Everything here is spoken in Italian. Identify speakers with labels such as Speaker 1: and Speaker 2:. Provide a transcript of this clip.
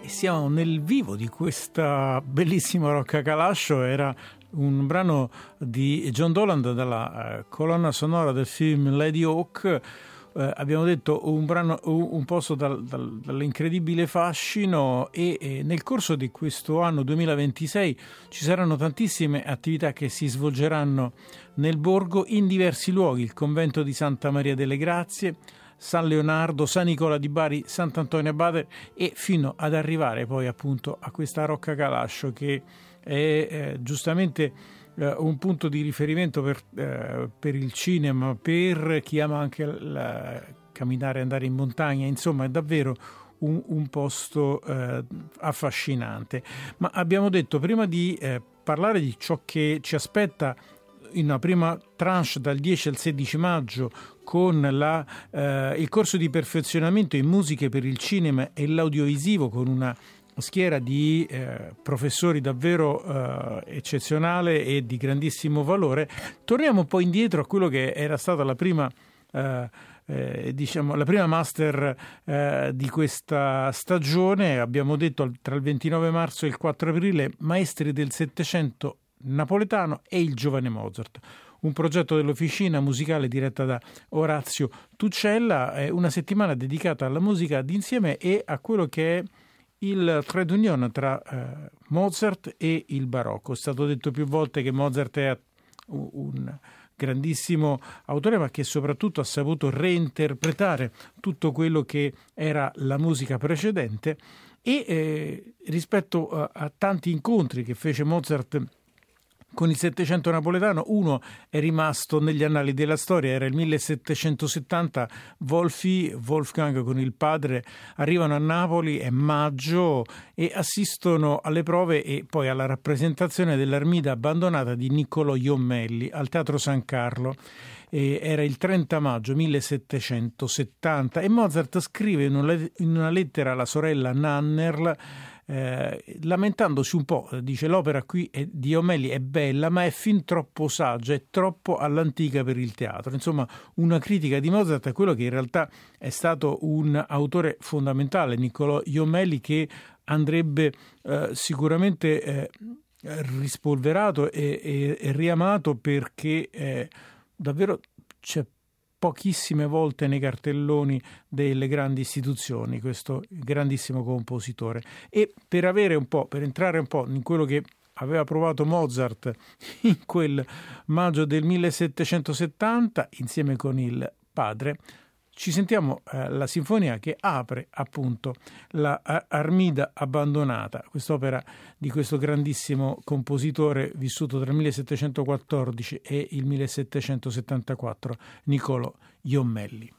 Speaker 1: siamo nel vivo di questa bellissima Rocca Calascio. Era un brano di John Dolan dalla colonna sonora del film Lady Hawk. Abbiamo detto un brano un posto dall'incredibile fascino e nel corso di questo anno 2026 ci saranno tantissime attività che si svolgeranno nel borgo in diversi luoghi: il convento di Santa Maria delle Grazie, San Leonardo, San Nicola di Bari, Sant'Antonio Abate e fino ad arrivare poi appunto a questa Rocca Calascio che è giustamente un punto di riferimento per il cinema, per chi ama anche camminare, andare in montagna. Insomma, è davvero un posto affascinante. Ma abbiamo detto, prima di parlare di ciò che ci aspetta in una prima tranche dal 10 al 16 maggio con il corso di perfezionamento in musiche per il cinema e l'audiovisivo, con una schiera di professori davvero eccezionale e di grandissimo valore, torniamo un po' indietro a quello che era stata la prima la prima master di questa stagione. Abbiamo detto tra il 29 marzo e il 4 aprile Maestri del Settecento napoletano e il giovane Mozart, un progetto dell'Officina Musicale diretta da Orazio Tuccella, una settimana dedicata alla musica d'insieme e a quello che è il trade union tra Mozart e il barocco. È stato detto più volte che Mozart è un grandissimo autore, ma che soprattutto ha saputo reinterpretare tutto quello che era la musica precedente e rispetto a tanti incontri che fece Mozart con il Settecento napoletano, uno è rimasto negli annali della storia. Era il 1770, Wolfgang con il padre arrivano a Napoli, è maggio, e assistono alle prove e poi alla rappresentazione dell'Armida abbandonata di Niccolò Jommelli al Teatro San Carlo. Era il 30 maggio 1770 e Mozart scrive in una lettera alla sorella Nannerl, lamentandosi un po', dice: l'opera qui di Jommelli è bella ma è fin troppo saggia, è troppo all'antica per il teatro. Insomma, una critica di Mozart a quello che in realtà è stato un autore fondamentale, Niccolò Jommelli, che andrebbe sicuramente rispolverato e riamato, perché davvero c'è pochissime volte nei cartelloni delle grandi istituzioni questo grandissimo compositore. E per entrare un po' in quello che aveva provato Mozart in quel maggio del 1770 insieme con il padre, ci sentiamo la sinfonia che apre appunto la Armida abbandonata, quest'opera di questo grandissimo compositore vissuto tra il 1714 e il 1774, Niccolò Jommelli.